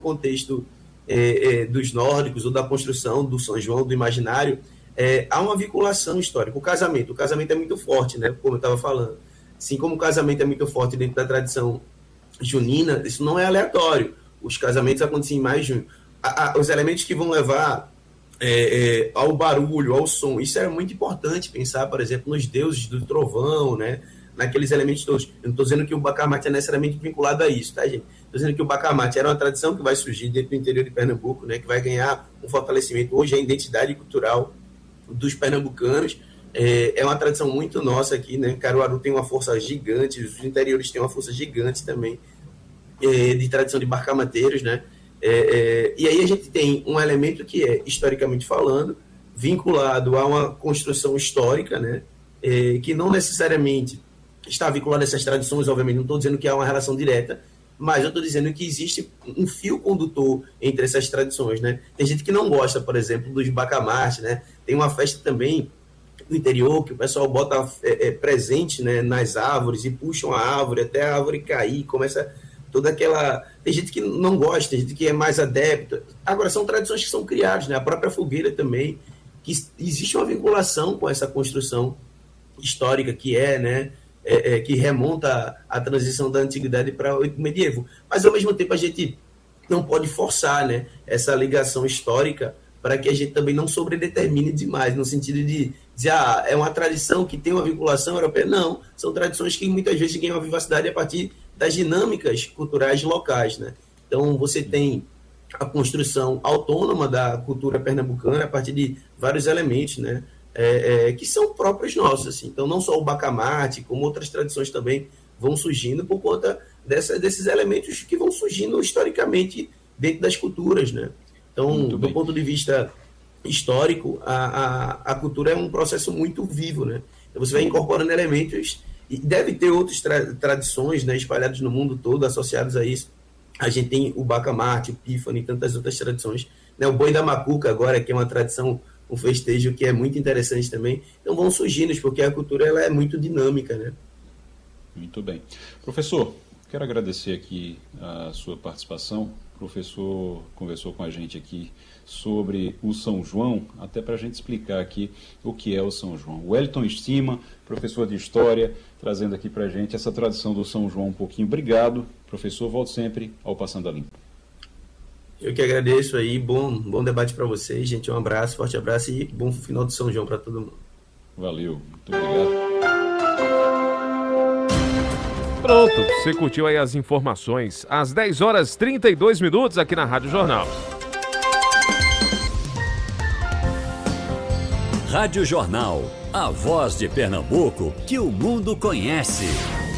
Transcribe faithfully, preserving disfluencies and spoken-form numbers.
contexto é, é, dos nórdicos ou da construção do São João, do imaginário, é, há uma vinculação histórica. O casamento, o casamento é muito forte, né? Como eu estava falando. Assim como o casamento é muito forte dentro da tradição junina, isso não é aleatório. Os casamentos acontecem em mais de junho. A, a, os elementos que vão levar é, é, ao barulho, ao som, isso é muito importante pensar, por exemplo, nos deuses do trovão, né? Naqueles elementos todos. Eu não estou dizendo que o bacamarte é necessariamente vinculado a isso, tá, gente? Estou dizendo que o bacamarte era uma tradição que vai surgir dentro do interior de Pernambuco, né? Que vai ganhar um fortalecimento. Hoje é a identidade cultural dos pernambucanos. É, é uma tradição muito nossa aqui, né? Caruaru tem uma força gigante, os interiores têm uma força gigante também, é, de tradição de barcamateiros, né? É, é, e aí a gente tem um elemento que é, historicamente falando, vinculado a uma construção histórica, né? É, que não necessariamente está vinculado a essas tradições, obviamente, não estou dizendo que há uma relação direta, mas eu estou dizendo que existe um fio condutor entre essas tradições, né? Tem gente que não gosta, por exemplo, dos bacamartes, né? Tem uma festa também no interior que o pessoal bota é, é, presente, né, nas árvores e puxam a árvore até a árvore cair, começa toda aquela... Tem gente que não gosta, tem gente que é mais adepta. Agora, são tradições que são criadas, né? A própria fogueira também, que existe uma vinculação com essa construção histórica que é, né, é, é, que remonta à transição da antiguidade para o medievo. Mas, ao mesmo tempo, a gente não pode forçar, né, essa ligação histórica para que a gente também não sobredetermine demais, no sentido de dizer, ah, é uma tradição que tem uma vinculação europeia. Não, são tradições que muitas vezes ganham uma vivacidade a partir das dinâmicas culturais locais, né? Então, você tem a construção autônoma da cultura pernambucana a partir de vários elementos, né? É, é, que são próprios nossos, assim. Então, não só o bacamarte, como outras tradições também vão surgindo por conta dessa, desses elementos que vão surgindo historicamente dentro das culturas, né? Então, do ponto de vista histórico, a, a, a cultura é um processo muito vivo, né? Então, você vai incorporando elementos e deve ter outras tra- tradições, né, espalhadas no mundo todo, associadas a isso. A gente tem o bacamarte, o pífano e tantas outras tradições, né? O boi da macuca agora, que é uma tradição, um festejo que é muito interessante também. Então, vão surgindo, porque a cultura ela é muito dinâmica, né? Muito bem. Professor, quero agradecer aqui a sua participação. O professor conversou com a gente aqui sobre o São João, até para a gente explicar aqui o que é o São João. Wellington Estima, professor de História, trazendo aqui para a gente essa tradição do São João um pouquinho. Obrigado, professor. Volto sempre ao Passando a Limpo. Eu que agradeço aí. Bom, bom debate para vocês, gente. Um abraço, forte abraço e bom final de São João para todo mundo. Valeu, muito obrigado. Pronto, você curtiu aí as informações às dez horas e trinta e dois minutos aqui na Rádio Jornal. Rádio Jornal, a voz de Pernambuco que o mundo conhece.